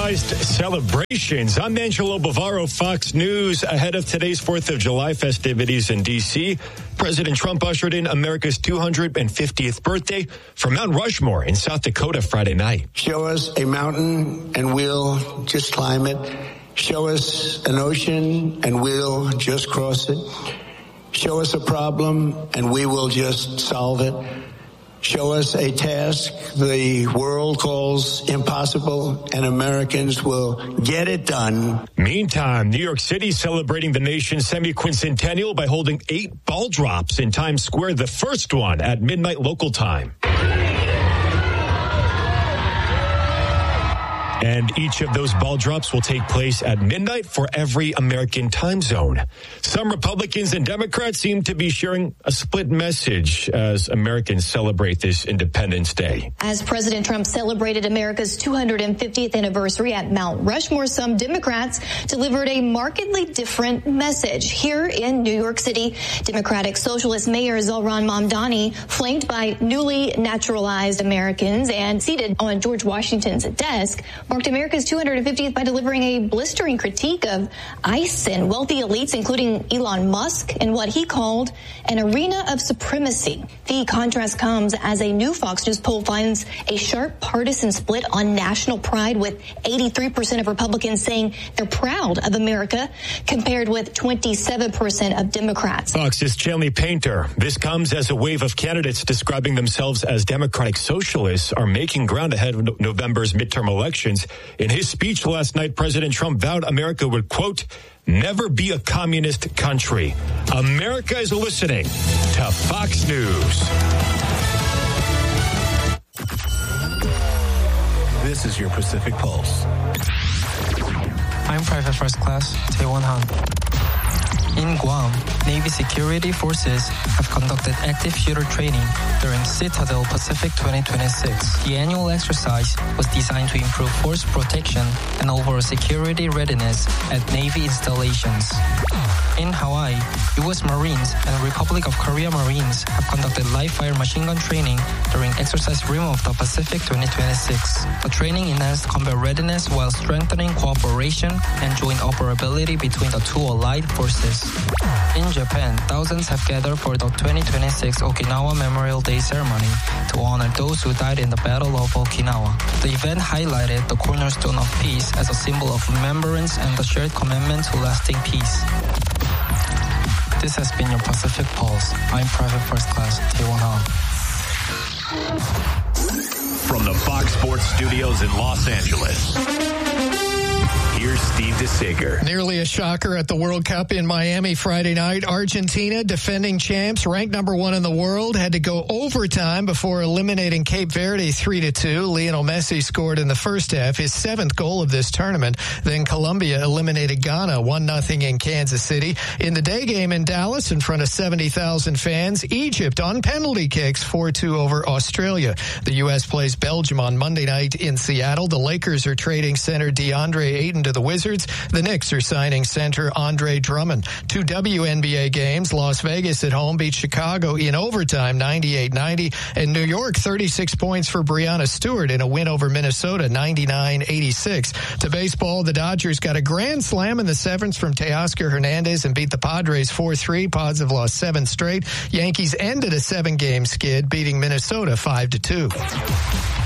televised celebrations. I'm Angelo Bavaro, Fox News. Ahead of today's 4th of July festivities in D.C., President Trump ushered in America's 250th birthday from Mount Rushmore in South Dakota Friday night. Show us a mountain and we'll just climb it. Show us an ocean and we'll just cross it. Show us a problem and we will just solve it. Show us a task the world calls impossible, and Americans will get it done. Meantime, New York City celebrating the nation's semi-quincentennial by holding 8 ball drops in Times Square, the first one at midnight local time. And each of those ball drops will take place at midnight for every American time zone. Some Republicans and Democrats seem to be sharing a split message as Americans celebrate this Independence Day. As President Trump celebrated America's 250th anniversary at Mount Rushmore, some Democrats delivered a markedly different message. Here in New York City, Democratic Socialist Mayor Zohran Mamdani, flanked by newly naturalized Americans and seated on George Washington's desk, marked America's 250th by delivering a blistering critique of ICE and wealthy elites, including Elon Musk, in what he called an arena of supremacy. The contrast comes as a new Fox News poll finds a sharp partisan split on national pride, with 83% of Republicans saying they're proud of America, compared with 27% of Democrats. Fox's Chandler Painter. This comes as a wave of candidates describing themselves as Democratic Socialists are making ground ahead of November's midterm elections. In his speech last night, President Trump vowed America would, quote, never be a communist country. America is listening to Fox News. This is your Pacific Pulse. I'm Private First Class Taewon Han. In Guam, Navy security forces have conducted active shooter training during Citadel Pacific 2026. The annual exercise was designed to improve force protection and overall security readiness at Navy installations. In Hawaii, U.S. Marines and Republic of Korea Marines have conducted live-fire machine gun training during Exercise Rim of the Pacific 2026. The training enhanced combat readiness while strengthening cooperation and joint operability between the two allied forces. In Japan, thousands have gathered for the 2026 Okinawa Memorial Day ceremony to honor those who died in the Battle of Okinawa. The event highlighted the cornerstone of peace as a symbol of remembrance and the shared commitment to lasting peace. This has been your Pacific Pulse. I'm Private First Class Taewon Han. From the Fox Sports Studios in Los Angeles, here's Steve DeSager. Nearly a shocker at the World Cup in Miami Friday night. Argentina, defending champs, ranked number 1 in the world, had to go overtime before eliminating Cape Verde 3-2. Lionel Messi scored in the first half, his 7th goal of this tournament. Then Colombia eliminated Ghana 1-0 in Kansas City. In the day game in Dallas, in front of 70,000 fans, Egypt on penalty kicks 4-2 over Australia. The U.S. plays Belgium on Monday night in Seattle. The Lakers are trading center DeAndre Ayton to the Wizards. The Knicks are signing center Andre Drummond. 2 WNBA games. Las Vegas at home beat Chicago in overtime 98-90. And New York 36 points for Breanna Stewart in a win over Minnesota 99-86. To baseball, the Dodgers got a grand slam in the 7th from Teoscar Hernandez and beat the Padres 4-3. Pods have lost 7 straight. Yankees ended a 7-game skid, beating Minnesota 5-2.